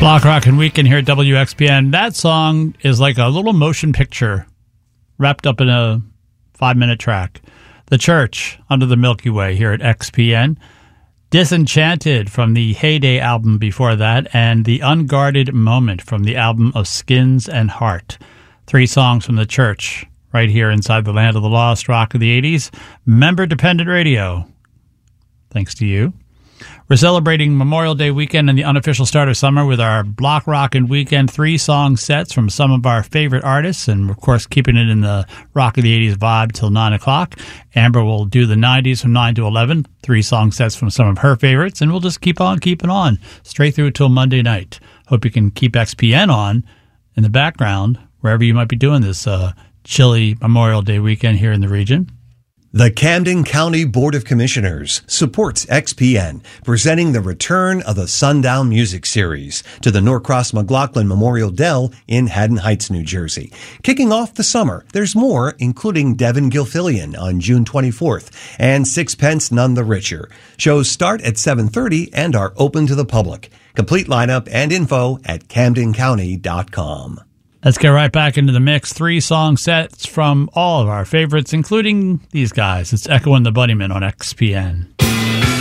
Block Rockin' Weekend here at WXPN. That song is like a little motion picture wrapped up in a 5-minute track. The Church, Under the Milky Way here at XPN. Disenchanted from the Heyday album before that, and The Unguarded Moment from the album of Skins and Heart. 3 songs from The Church right here inside the Land of the Lost Rock of the 80s. Member-dependent radio. Thanks to you. We're celebrating Memorial Day weekend and the unofficial start of summer with our Block Rockin' Weekend 3-song sets from some of our favorite artists, and of course keeping it in the Rock of the 80s vibe till 9 o'clock. Amber will do the 90s from 9 to 11, 3-song sets from some of her favorites, and we'll just keep on keeping on straight through till Monday night. Hope you can keep XPN on in the background wherever you might be doing this chilly Memorial Day weekend here in the region. The Camden County Board of Commissioners supports XPN, presenting the return of the Sundown Music Series to the Norcross McLaughlin Memorial Dell in Haddon Heights, New Jersey. Kicking off the summer, there's more, including Devin Gilfillian on June 24th and Sixpence None the Richer. Shows start at 7:30 and are open to the public. Complete lineup and info at CamdenCounty.com. Let's get right back into the mix. 3-song sets from all of our favorites, including these guys. It's Echo and the Bunnymen on XPN.